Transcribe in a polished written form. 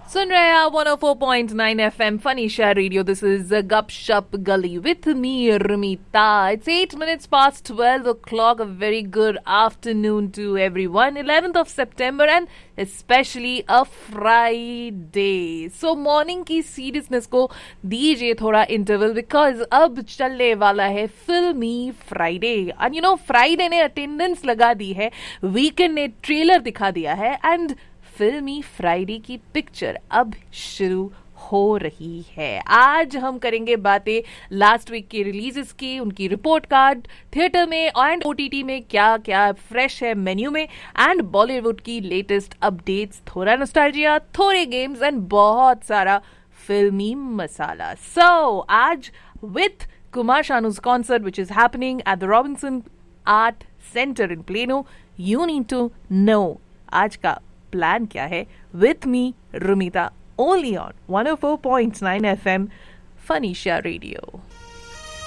सुन रहे हैं 104.9 FM फनीशा radio. This is गपशप गली with me रमीता. It's 8 minutes past 12 o'clock. A very good afternoon to everyone. 11th of September and especially a Friday. So morning की seriousness को दीजिए थोड़ा interval because अब चलने वाला है फिल्मी Friday. And you know Friday ने attendance लगा दी है, weekend ने trailer दिखा दिया है and फिल्मी फ्राइडे की पिक्चर अब शुरू हो रही है. आज हम करेंगे बातें लास्ट वीक की रिलीजेस की, उनकी रिपोर्ट कार्ड, थिएटर में एंड ओटीटी में क्या क्या फ्रेश है मेन्यू में, एंड बॉलीवुड की लेटेस्ट अपडेट्स, थोड़ा नॉस्टैल्जिया, थोड़े गेम्स एंड बहुत सारा फिल्मी मसाला. सो आज with Kumar शानू's concert which is happening at the Robinson Art Center in Plano, you need to know आज का प्लान क्या है with me रुमिता, only on 104.9 FM फनीशा radio.